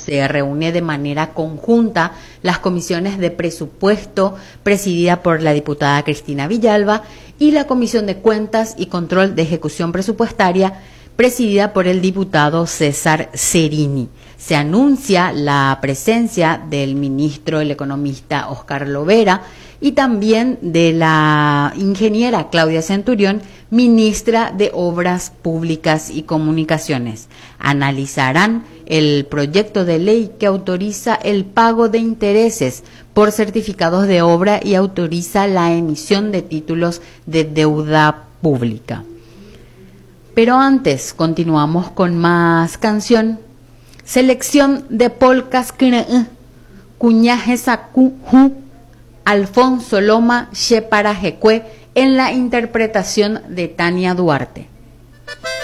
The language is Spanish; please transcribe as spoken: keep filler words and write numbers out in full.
se reúne de manera conjunta las comisiones de presupuesto presidida por la diputada Cristina Villalba y la Comisión de Cuentas y Control de Ejecución Presupuestaria presidida por el diputado César Cerini. Se anuncia la presencia del ministro, el economista Oscar Lovera, y también de la ingeniera Claudia Centurión, ministra de Obras Públicas y Comunicaciones. Analizarán el proyecto de ley que autoriza el pago de intereses por certificados de obra y autoriza la emisión de títulos de deuda pública. Pero antes, continuamos con más canción. Selección de polcas Cuñaje Sacu Alfonso Loma Shepara Jecue en la interpretación de Tania Duarte.